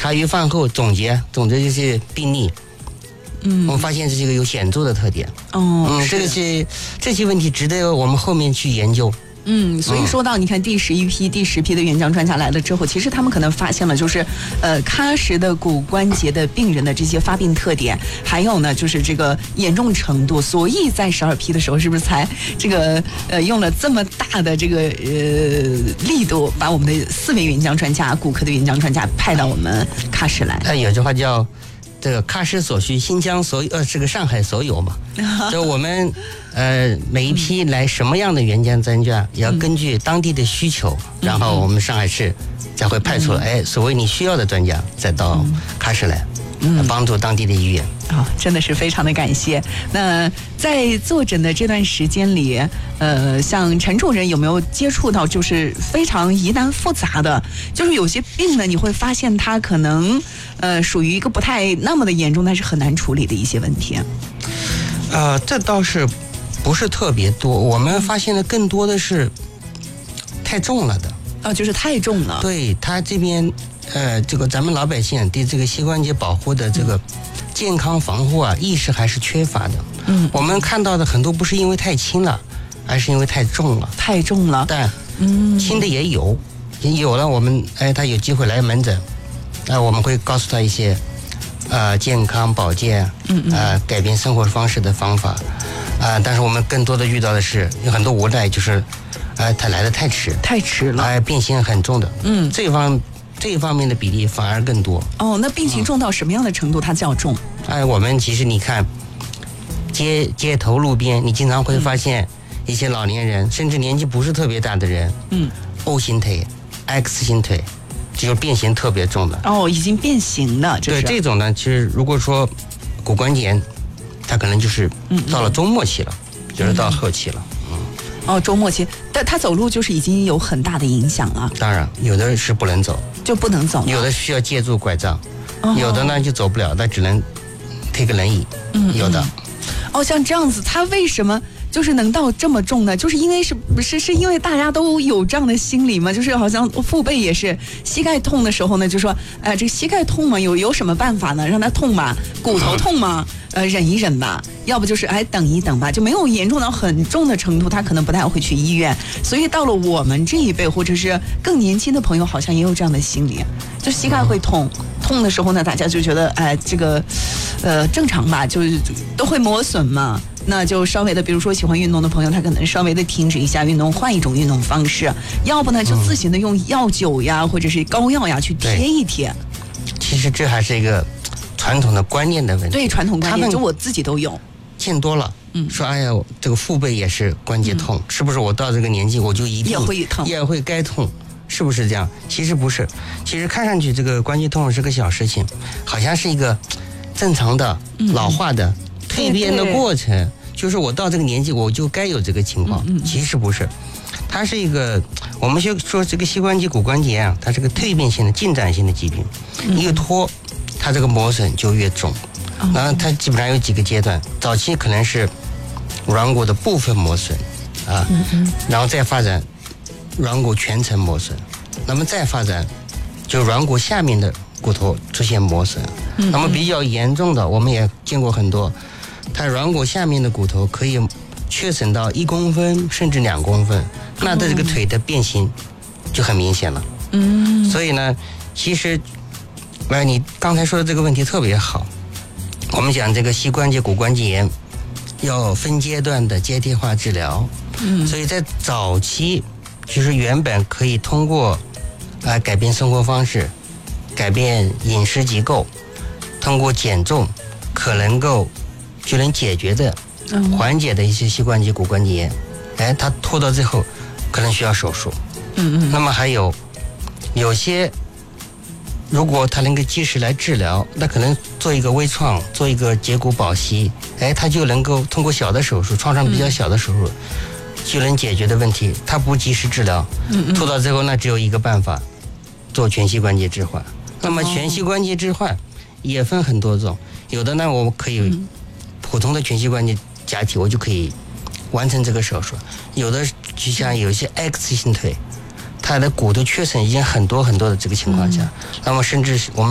茶余饭后总结这些病例，我们发现这是一个有显著的特点。这些问题值得我们后面去研究。 所以说到你看第10批的援疆专家来了之后，其实他们可能发现了就是喀什的骨关节的病人的这些发病特点，还有呢就是这个严重程度，所以在12批的时候是不是才这个用了这么大的这个力度，把我们的4位援疆专家，骨科的援疆专家派到我们喀什来。 有句话叫这个喀什所需，新疆所有，这个上海所有嘛。就我们每一批来什么样的援疆专家，也要根据当地的需求，然后我们上海市才会派出所谓你需要的专家再到喀什来，帮助当地的医院。 真的是非常的感谢。那在坐诊的这段时间里，像陈主任有没有接触到就是非常疑难复杂的，就是有些病呢，你会发现它可能属于一个不太那么的严重，但是很难处理的一些问题。 这倒是不是特别多，我们发现的更多的是太重了的。 就是太重了。 对，他这边这个咱们老百姓对这个膝关节保护的这个健康防护意识还是缺乏的。我们看到的很多不是因为太轻了，而是因为太重了。 太重了。 但轻的也有了，我们他有机会来门诊，我们会告诉他一些健康保健改变生活方式的方法但是我们更多的遇到的是有很多无奈，就是他来的太迟了，病情很重的。这一方面的比例反而更多。 那病情重到什么样的程度它较重？ 我们其实你看街头路边，你经常会发现一些老年人，甚至年纪不是特别大的人，O 型腿 X 型腿，就是变形特别重的。 已经变形了。 对，这种呢，其实如果说骨关节炎，它可能就是到了中末期了，就是到后期了。 中末期，但他走路就是已经有很大的影响了。 当然，有的是不能走， 就不能走； 有的需要借助拐杖，有的呢就走不了，那只能推个轮椅。有的。 像这样子，他为什么就是能到这么重呢？就是因为是因为大家都有这样的心理吗？就是好像父辈也是，膝盖痛的时候呢，就说这个膝盖痛嘛，有什么办法呢？让他痛吧，骨头痛嘛，忍一忍吧，要不就是等一等吧，就没有严重到很重的程度，他可能不太会去医院。所以到了我们这一辈或者是更年轻的朋友，好像也有这样的心理，就膝盖会痛的时候呢，大家就觉得这个正常吧，就是都会磨损嘛。那就稍微的，比如说喜欢运动的朋友，他可能稍微的停止一下运动，换一种运动方式，要不呢就自行的用药酒呀，或者是膏药呀去贴一贴。 其实这还是一个传统的观念的问题。 对，传统观念，就我自己都有。 见多了，说这个父辈也是关节痛，是不是我到这个年纪我就一定也会该痛？是不是这样？其实不是，其实看上去这个关节痛是个小事情，好像是一个正常的老化的蜕变的过程，就是我到这个年纪我就该有这个情况。其实不是，它是一个，我们就说这个膝关节骨关节它是个蜕变性的进展性的疾病，越拖它这个磨损就越重。然后它基本上有几个阶段，早期可能是软骨的部分磨损然后再发展软骨全程磨损，那么再发展就软骨下面的骨头出现磨损。那么比较严重的，我们也见过很多，它软骨下面的骨头可以缺损到1公分甚至2公分，那这个腿的变形就很明显了。所以呢，其实你刚才说的这个问题特别好。我们讲这个膝关节骨关节炎要分阶段的阶梯化治疗，所以在早期就是原本可以通过改变生活方式、改变饮食结构，通过减重就能解决的缓解的一些膝关节骨关节炎，它拖到最后可能需要手术。那么还有些如果他能够及时来治疗，那可能做一个微创，做一个截骨保息，他就能够通过小的手术，创伤比较小的手术就能解决的问题。他不及时治疗，拖到最后那只有一个办法，做全膝关节置换。那么全膝关节置换也分很多种，有的呢我可以普通的全膝关节假体我就可以完成这个手术，有的就像有一些 X 型腿，它的骨头缺损已经很多的这个情况下，那么甚至我们